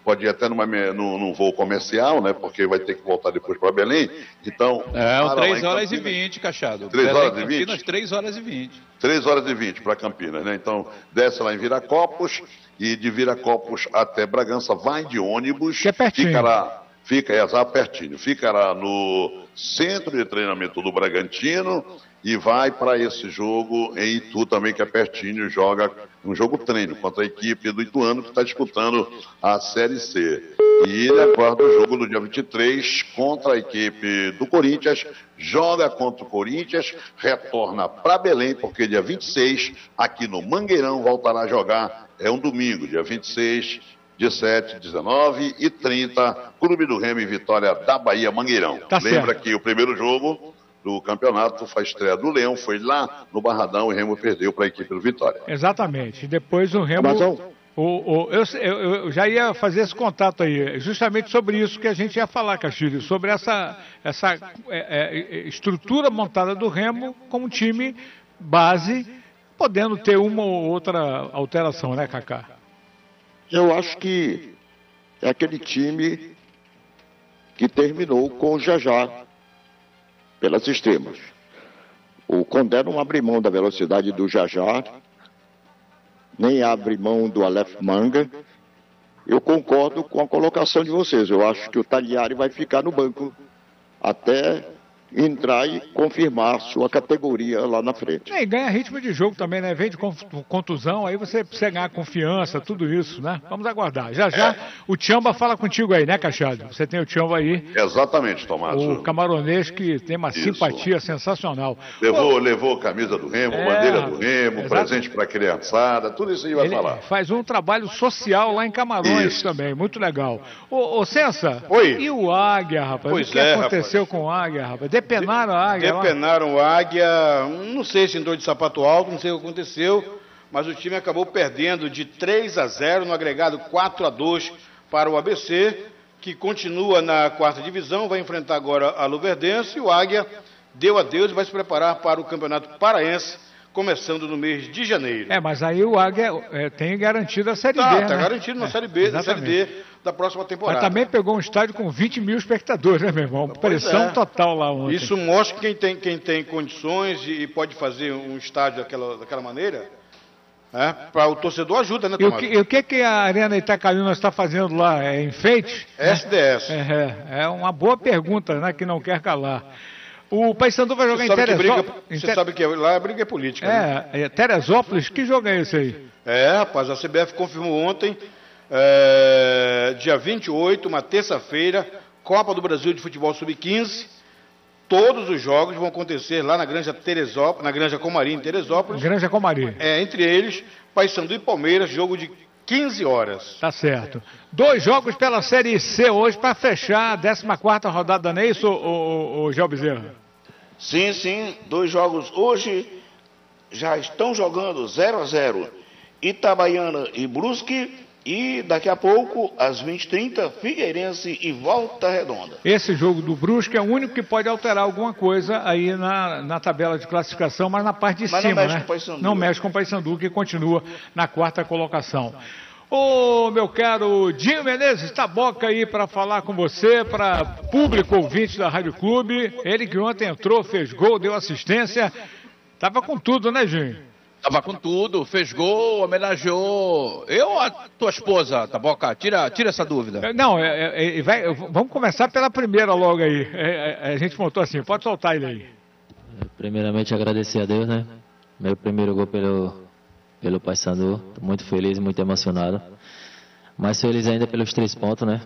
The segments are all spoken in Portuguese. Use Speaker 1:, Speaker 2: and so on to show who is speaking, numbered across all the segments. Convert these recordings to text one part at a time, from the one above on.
Speaker 1: pode ir até num voo comercial, né? Porque vai ter que voltar depois para Belém. Então,
Speaker 2: 3 horas e 20, Cachado.
Speaker 1: 3 horas e 20?
Speaker 2: Campinas, 3 horas e 20.
Speaker 1: 3 horas e 20 para Campinas, né? Então, desce lá em Viracopos e de Viracopos até Bragança vai de ônibus.
Speaker 3: Que é pertinho.
Speaker 1: Fica pertinho. Ficará no centro de treinamento do Bragantino e vai para esse jogo em Itu também, que é pertinho, joga um jogo treino contra a equipe do Ituano que está disputando a Série C. E ele aguarda o jogo no dia 23 contra a equipe do Corinthians, joga contra o Corinthians, retorna para Belém, porque dia 26, aqui no Mangueirão, voltará a jogar, é um domingo, dia 26, 17, 19 e 30, Clube do Remo e Vitória da Bahia, Mangueirão. Lembra que o primeiro jogo do campeonato foi a estreia do Leão, foi lá no Barradão e o Remo perdeu para a equipe do Vitória.
Speaker 3: Exatamente. Depois o Remo... Eu já ia fazer esse contato aí, justamente sobre isso que a gente ia falar, Castilho, sobre essa estrutura montada do Remo como time base, podendo ter uma ou outra alteração, né, Cacá?
Speaker 4: Eu acho que é aquele time que terminou com o Jajá pelas extremas. O Condé não abre mão da velocidade do Jajá, nem abre mão do Aleph Manga. Eu concordo com a colocação de vocês. Eu acho que o Tagliari vai ficar no banco até entrar e confirmar sua categoria lá na frente.
Speaker 3: E ganha ritmo de jogo também, né? Vem de contusão, aí você precisa ganhar confiança, tudo isso, né? Vamos aguardar. Já o Tchamba fala contigo aí, né, Cachado? Você tem o Tchamba aí.
Speaker 1: Exatamente, Tomás.
Speaker 3: O camaronês que tem uma simpatia sensacional.
Speaker 1: Levou a camisa do Remo, bandeira do Remo, presente para a criançada, tudo isso aí vai falar.
Speaker 3: Faz um trabalho social lá em Camarões também, muito legal. Ô Sensa,
Speaker 5: Oi.
Speaker 3: E o Águia, rapaz? O que aconteceu com o Águia, rapaz? Depenaram a Águia lá?
Speaker 5: Depenaram o Águia, não sei se entrou de sapato alto, não sei o que aconteceu, mas o time acabou perdendo de 3-0 no agregado 4-2 para o ABC, que continua na 4ª divisão, vai enfrentar agora a Luverdense, e o Águia deu adeus e vai se preparar para o Campeonato Paraense, começando no mês de janeiro.
Speaker 3: Mas aí o Águia tem garantido a Série B,
Speaker 5: Tá garantido na Série B, na Série D da próxima temporada.
Speaker 3: Mas também pegou um estádio com 20 mil espectadores, né, meu irmão? Pressão total lá ontem.
Speaker 5: Isso mostra que quem tem condições e pode fazer um estádio daquela maneira, para o torcedor ajuda, né, Tomás?
Speaker 3: E o que a Arena Itacaiuna está fazendo lá? É enfeite?
Speaker 5: SDS.
Speaker 3: É uma boa pergunta, né, que não quer calar. O Paysandu vai jogar em Teresópolis.
Speaker 5: Você sabe que lá a briga é política, né?
Speaker 3: Teresópolis, que jogo é esse aí?
Speaker 5: Rapaz, a CBF confirmou ontem, dia 28, uma terça-feira, Copa do Brasil de Futebol Sub-15. Todos os jogos vão acontecer lá na Granja Teresópolis, na Granja Comari, em Teresópolis.
Speaker 3: Granja Comari.
Speaker 5: Entre eles, Paysandu e Palmeiras, jogo de 15 horas.
Speaker 3: Tá certo. 2 jogos pela Série C hoje para fechar a 14ª rodada, não é isso, o Gel Bezerra?
Speaker 6: Sim, 2 jogos hoje já estão jogando 0-0. Itabaiana e Brusque, e daqui a pouco, às 20h30, Figueirense e Volta Redonda.
Speaker 3: Esse jogo do Brusque é o único que pode alterar alguma coisa aí na tabela de classificação, mas na parte de cima, né? Não mexe com o Paysandu, que continua na 4ª colocação. Ô, meu caro Dinho Menezes, Taboca aí para falar com você, para público ouvinte da Rádio Clube. Ele que ontem entrou, fez gol, deu assistência. Tava com tudo, né, Dinho?
Speaker 2: Tava com tudo, fez gol, homenageou. Eu ou a tua esposa, Taboca? Tira essa dúvida.
Speaker 3: Vamos começar pela primeira logo aí. A gente montou assim, pode soltar ele aí.
Speaker 7: Primeiramente agradecer a Deus, né? Meu primeiro gol pelo Paysandu. Tô muito feliz, muito emocionado. Mais feliz ainda pelos 3 pontos, né?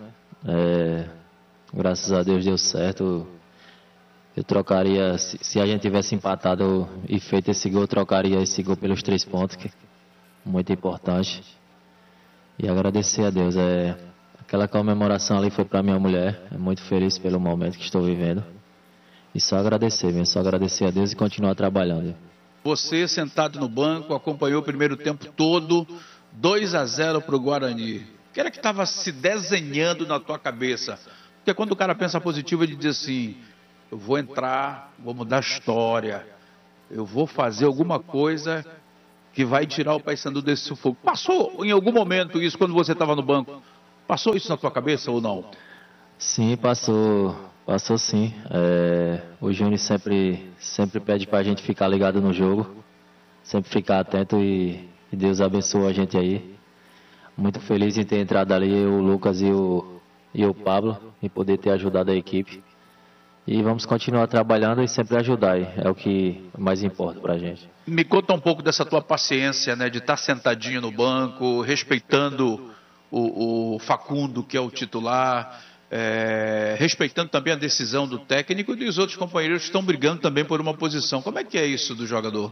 Speaker 7: Graças a Deus deu certo. Eu trocaria, se a gente tivesse empatado e feito esse gol, eu trocaria esse gol pelos 3 pontos, que é muito importante. E agradecer a Deus. Aquela comemoração ali foi para minha mulher. Muito feliz pelo momento que estou vivendo. E só agradecer a Deus e continuar trabalhando.
Speaker 2: Você, sentado no banco, acompanhou o primeiro tempo todo, 2-0 para o Guarani. O que era que estava se desenhando na tua cabeça? Porque quando o cara pensa positivo, ele diz assim: eu vou entrar, vou mudar a história, eu vou fazer alguma coisa que vai tirar o Paysandu desse sufoco. Passou em algum momento isso quando você estava no banco? Passou isso na tua cabeça ou não?
Speaker 7: Sim, passou sim. O Júnior sempre pede pra gente ficar ligado no jogo, sempre ficar atento e Deus abençoe a gente aí. Muito feliz em ter entrado ali, o Lucas e o Pablo, e poder ter ajudado a equipe. E vamos continuar trabalhando e sempre ajudar, é o que mais importa pra gente.
Speaker 2: Me conta um pouco dessa tua paciência, né, de estar sentadinho no banco, respeitando o Facundo, que é o titular, respeitando também a decisão do técnico e dos outros companheiros que estão brigando também por uma posição. Como é que é isso do jogador?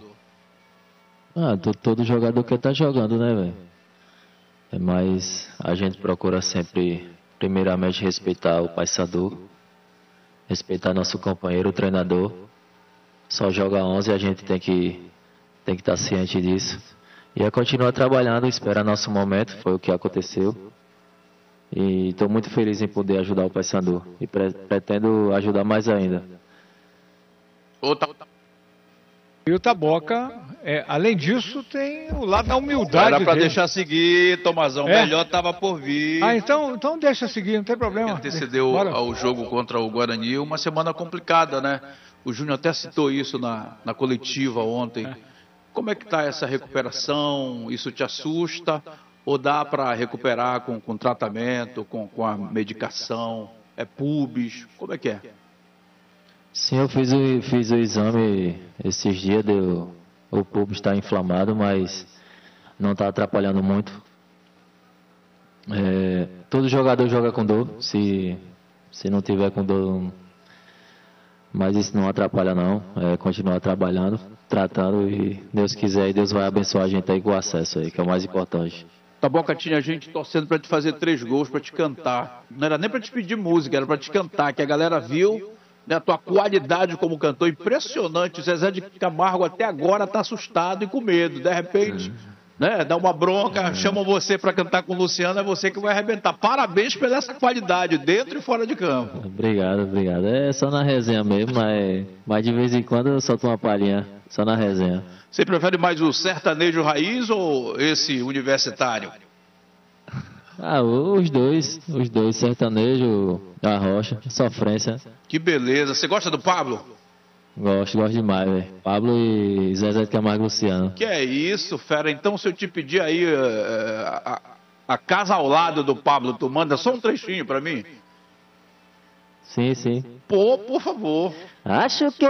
Speaker 7: Todo jogador quer estar jogando, né, velho? Mas a gente procura sempre, primeiramente, respeitar o paysandu, respeitar nosso companheiro, o treinador. Só joga 11 e a gente tem que estar ciente disso. E continuar trabalhando, esperar nosso momento, foi o que aconteceu. E estou muito feliz em poder ajudar o paysandu. E pretendo ajudar mais ainda.
Speaker 3: E o Taboca, além disso, tem o lado da humildade.
Speaker 2: Era para deixar seguir, Tomazão. Melhor estava por vir.
Speaker 3: Então deixa seguir, não tem problema.
Speaker 2: Antecedeu ao jogo contra o Guarani uma semana complicada, né? O Júnior até citou isso na coletiva ontem. Como é que está essa recuperação? Isso te assusta? Ou dá para recuperar com tratamento, com a medicação? É pubis? Como é que é?
Speaker 7: Sim, eu fiz o exame esses dias, o pubis está inflamado, mas não está atrapalhando muito. Todo jogador joga com dor, se não tiver com dor, mas isso não atrapalha não, continuar trabalhando, tratando e Deus quiser, e Deus vai abençoar a gente aí com o acesso aí, que é o mais importante.
Speaker 2: Taboca, tinha gente torcendo para te fazer 3 gols, para te cantar, não era nem para te pedir música, era para te cantar, que a galera viu, né, a tua qualidade como cantor, impressionante. O Zezé de Camargo até agora está assustado e com medo, de repente, né, dá uma bronca, chamam você para cantar com o Luciano, é você que vai arrebentar. Parabéns pela essa qualidade, dentro e fora de campo.
Speaker 7: Obrigado. É só na resenha mesmo, mas de vez em quando eu solto uma palhinha, só na resenha.
Speaker 2: Você prefere mais o sertanejo raiz ou esse universitário?
Speaker 7: Os dois, sertanejo, a rocha, sofrência.
Speaker 2: Que beleza, você gosta do Pablo?
Speaker 7: Gosto demais, velho. Pablo e Zezé de Camargo Luciano.
Speaker 2: Que é isso, fera, então se eu te pedir aí a casa ao lado do Pablo, tu manda só um trechinho pra mim?
Speaker 7: Sim.
Speaker 2: Pô, por favor.
Speaker 7: Acho que